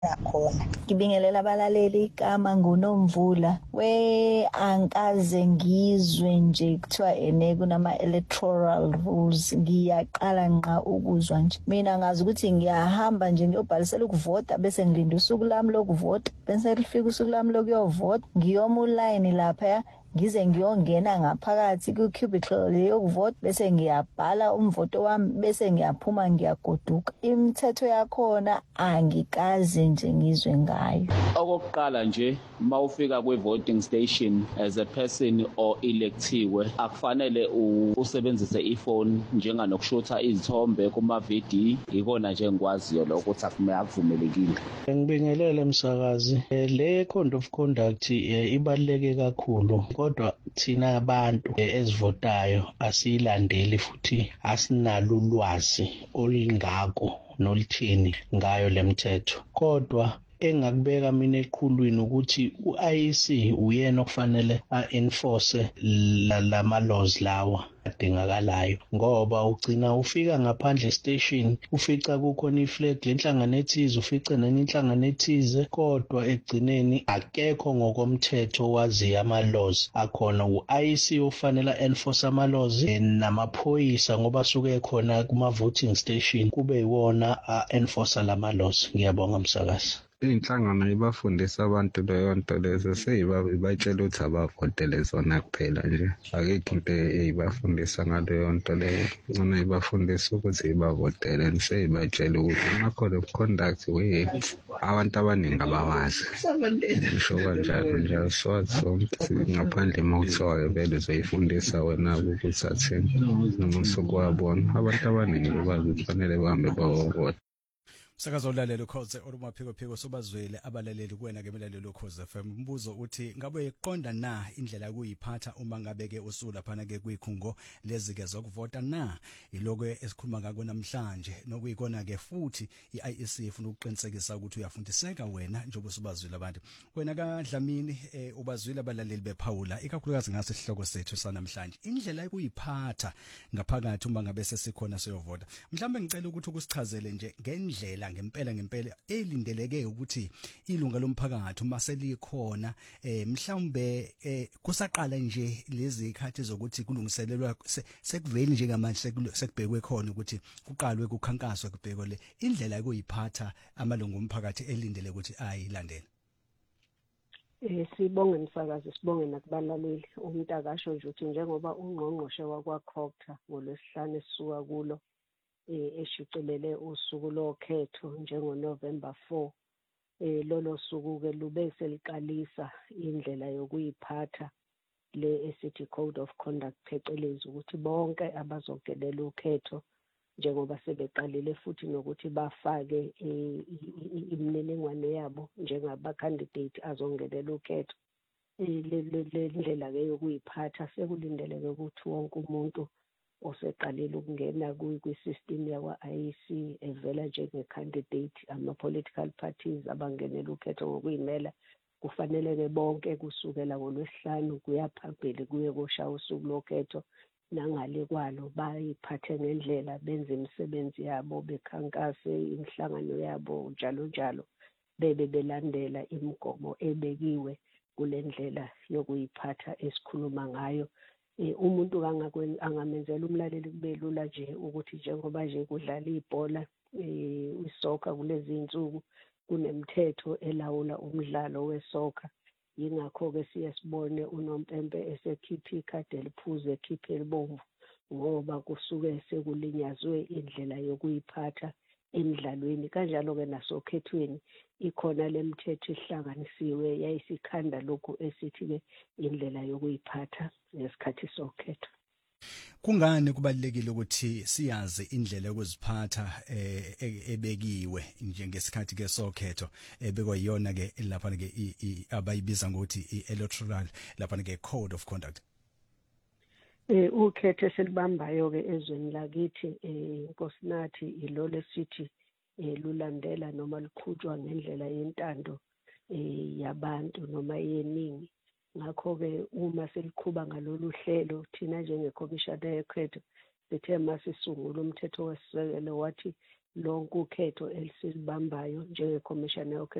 Nakhona ngibingelela abalaleli igama nguNomvula ankaze ngizwe nje kuthiwa kunama electoral rules ngiyaqala nqa ukuzwa nje mina ngazi ukuthi ngiyahamba nje ngiyobhalisela ukuvota bese ngilinda usuku lami lokuvota bese lifika usuku lami lokuyovota ngiyoma uline lapha ngize ngiyongena ngaphakathi ku-cubicle leyokuvota bese ngiyabhala umvoto wami bese ngiyaphuma ngiyagoduka imithetho yakhona angikaze nje ngizwe ngayo. Okokuqala nje mawufika kwe-voting station as a person or electiwe akufanele usebenzise ifoni njenganokushutha izithombe kuma-video ikona nje engikwaziyo lo ukuthi akuvumelekile. Ngibingelele msakazi le code of conduct ibaluleke kakhulu kodwa thina abantu ezivotayo asiyilandeli futhi asinalo ulwazi olungako noluthini ngayo lemthetho kodwa engakubeka mina eqhulwini ukuthi u-IEC uyena okufanele a-enforce lama laws lawa adingakalayo ngoba ugcina ufika ngaphandle station ufica kukhona iflag lenhlangano ethize ufice nenye inhlangano ethize kodwa ekugcineni akekho ngokomthetho wazi ama-laws akhona u-IEC ofanele enforce ama-laws namaphoyisa ngoba suke khona kuma-voting station kube yiwona a-enforce lama-laws. Ngiyabonga msakazi. Inhlangano ibafundisa abantu leyo nto lezo seyibatshela ukuthi abavotele zona kuphela nje akekho into eyibafundisa ngaleyo nto leyo ngcono ibafundisa ukuthi ibavotele seyibatshela ukuthi ama-code of conduct abantu abaningi abawazi ngisho kanjalo nje siwazi ngaphandle mawuthiwa vele uzoyifundisa wena ukuthi athini noma usukwabona abantu abaningi bazi ukuthi kufanele bahambe bavota. Sakazo ulalelo Khoze olumaphiko sobazwele abalaleli kuwena ke melalelo Khoze FM umbuzo uthi ngabe iqonda na indlela kuyiphatha uma ngabe ke usula laphana ke kwikhungo lezike zokuvota na iloko esikhuluma ngako namhlanje nokuyikona ke futhi iIEC ifuna ukuqinisekisa ukuthi uyafundiseka wena njengoba usubazwile abantu wena kaDlamini ubazwile abalaleli bephawula ikakhulukazi ngase sihloko sethu sanamhlanje indlela kuyiphatha ngaphakathi uma ngabe sesikhona siyovota mhlambe ngicela ukuthi ukusichazele nje ngendlela ngempela elindeleke ukuthi ilunga lomphakathi uma selikhona mhlawumbe kusaqala nje lezi ikhathi zokuthi kulungiselelwa sekuveli nje ngamanje sekubhekwe khona ukuthi kuqalwe kukhankaswe kubhekwe le indlela kuyiphatha amalungu omphakathi elindele ukuthi ayilandele. Sibonge msakazi sibonge nakubalaleli umuntu akasho nje ukuthi njengoba ungqongqoshe wakwaCocta ngolwesihlanu esisuka kulo eshicilele usuku lokhetho njengoNovember 4 lolo suku ke lube seliqalisa indlela yokuyiphatha le esithi code of conduct phecelezi ukuthi bonke abazogelela ukhetho njengoba sebeqalile futhi nokuthi bafake imininingwane yabo njengaba candidate azongelela ukhetho le ndlela ke yokuyiphatha sekulindeleke ukuthi wonke umuntu oseqalile ukungena kwi-system yakwa-IEC evela njenge-candidate ama-political parties abangenela ukhetho ngokuyimela kufanele-ke bonke kusukela ngolwesihlanu kuya phambili kuye koshaya usuku lokhetho nangale kwalo bayiphathe ngendlela benze imisebenzi yabo bekhankase imihlangano yabo njalo njalo bebe belandela imigomo ebekiwe kule ndlela yokuyiphatha esikhuluma ngayo. Umuntu angamenzela umlaleli kube lula nje ukuthi njengoba nje kudlala ibhola isoccer kulezi insuku kunemithetho elawula umdlalo wesoccer yingakho ke siyasibone uNompempe esekhipha ikhadi eliphuze ekhiphe elibomvu ngoba kusuke sekulinyazwe indlela yokuyiphatha emidlalweni kanjalo ke nasokhethweni ikhona lemithetho ihlanganisiwe yayisikhanda lokho esithi ke indlela yokuyiphatha ngesikhathi sokhetho. Kungani kubalekile ukuthi siyazi indlela yokuziphatha ebekiwe njengesikhathi ke sokhetho ebekuyiyona ke lapha ke abayibiza ngokuthi i-electoral lapha ke code of conduct. Ukhetho selibambayo ke ezweni lakithi inkosinathi ilolo esithi lulandela noma luqhutshwa ngendlela yentando yabantu noma yeningi ngakho ke uma seliqhuba ngalolu hlelo thina njengekhomishana yekhetho sithe masisungula umthetho wesisekelo wathi lonke ukhetho elisilibambayo njengekhomishana